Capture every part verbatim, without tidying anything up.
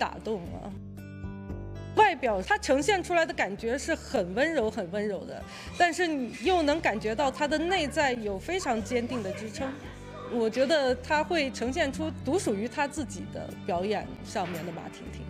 打动了。外表它呈现出来的感觉是很温柔很温柔的，但是你又能感觉到它的内在有非常坚定的支撑。我觉得它会呈现出独属于他自己的表演上面的马婷婷。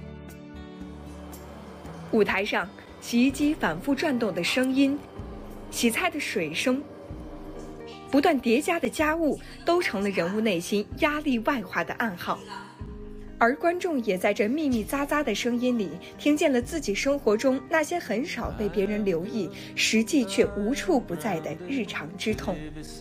舞台上，洗衣机反复转动的声音，洗菜的水声，不断叠加的家务，都成了人物内心压力外化的暗号。而观众也在这密密匝匝的声音里，听见了自己生活中那些很少被别人留意，实际却无处不在的日常之痛。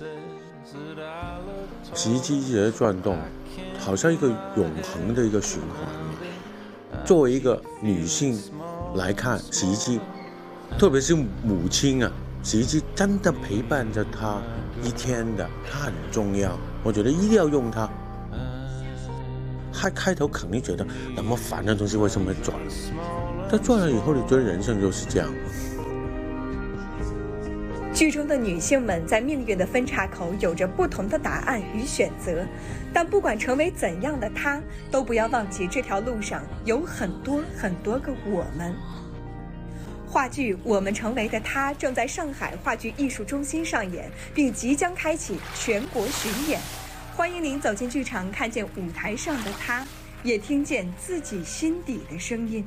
洗衣机一直在转动，好像一个永恒的一个循环。作为一个女性来看，洗衣机，特别是母亲啊，洗衣机真的陪伴着她一天的，它很重要，我觉得一定要用它。他开头肯定觉得那么烦的东西为什么会转，但转了以后，你觉得人生就是这样。 剧中的女性们在命运的分岔口有着不同的答案与选择，但不管成为怎样的她，都不要忘记这条路上有很多很多个我们。话剧《我们成为的她》正在上海话剧艺术中心上演，并即将开启全国巡演。欢迎您走进剧场，看见舞台上的她，也听见自己心底的声音。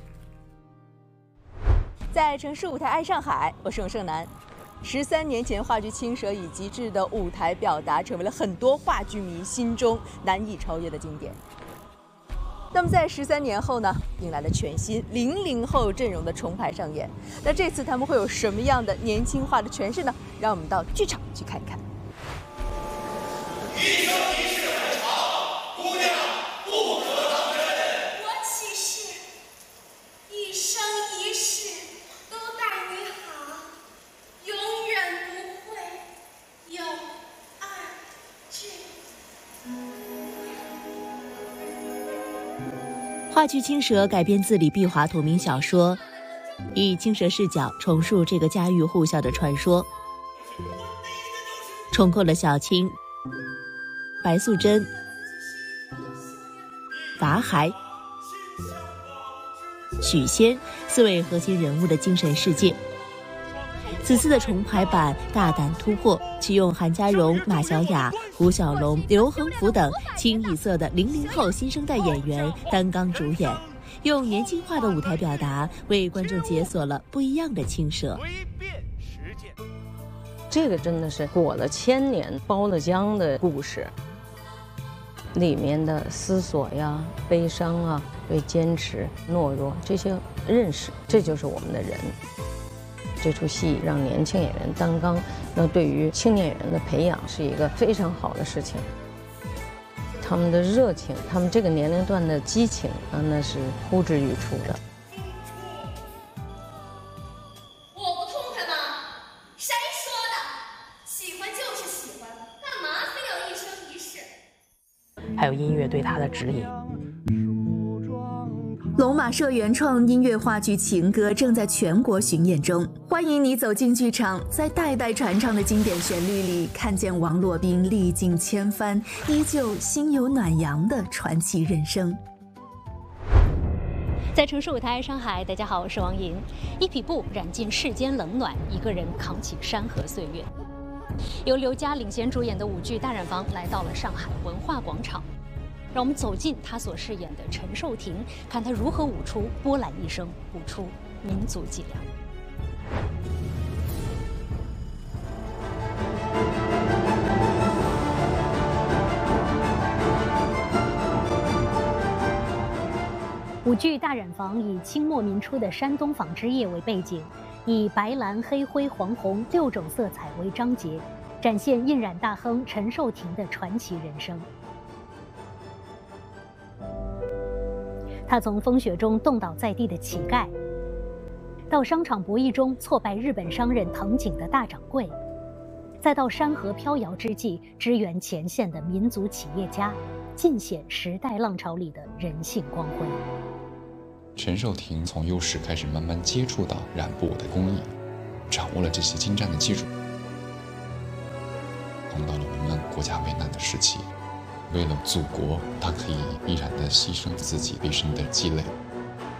在城市舞台爱上海，我是永胜男。十三年前，话剧《青蛇》以极致的舞台表达，成为了很多话剧迷心中难以超越的经典。那么，在十三年后呢，迎来了全新零零后阵容的重排上演。那这次他们会有什么样的年轻化的诠释呢？让我们到剧场去看一看。 一生一世很长，姑娘不可当真。 我起誓，一生一世都待你好，永远不会有二句。 话剧《青蛇》改编自李碧华同名小说，以青蛇视角重述这个家喻户晓的传说，重构了小青、白素贞、法海、许仙四位核心人物的精神世界。此次的重排版大胆突破，启用韩家荣、马小雅、胡小龙、刘恒福等清一色的零零后新生代演员担纲主演，用年轻化的舞台表达，为观众解锁了不一样的青蛇。 这个真的是裹了千年、包了浆的故事，里面的思索呀、悲伤啊、对坚持、懦弱这些认识，这就是我们的人。这出戏让年轻演员担纲，那对于青年演员的培养是一个非常好的事情。他们的热情，他们这个年龄段的激情啊，那是呼之欲出的。 我不痛快吗？谁说的？喜欢就是喜欢，干嘛非要一生一世？ 还有音乐对他的指引。 龙马社原创音乐话剧《情歌》正在全国巡演中，欢迎你走进剧场，在代代传唱的经典旋律里，看见王洛宾历尽千帆，依旧心有暖阳的传奇人生。 在城市舞台爱上海，大家好，我是王莹。一匹布染尽世间冷暖，一个人扛起山河岁月。由刘佳领衔主演的舞剧《大染坊》来到了上海文化广场。让我们走进他所饰演的陈寿婷，看他如何舞出波澜一生，舞出民族脊梁。舞剧《大染坊》以清末民初的山东纺织业为背景，以白蓝黑灰黄红六种色彩为章节，展现印染大亨陈寿婷的传奇人生。他从风雪中冻倒在地的乞丐，到商场博弈中挫败日本商人藤井的大掌柜，再到山河飘摇之际支援前线的民族企业家，尽显时代浪潮里的人性光辉。 陈寿婷从幼时开始慢慢接触到染布的工艺，掌握了这些精湛的技术。碰到了我们国家危难的时期， 为了祖国，他可以依然的牺牲自己毕生的积累。